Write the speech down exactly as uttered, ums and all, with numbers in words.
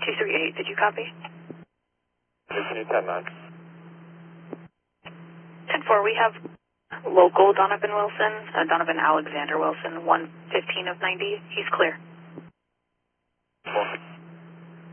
two three eight, did you copy? Continue ten nine. ten four, we have local Donovan Wilson, uh, Donovan Alexander Wilson, one fifteen of ninety. He's clear. Four.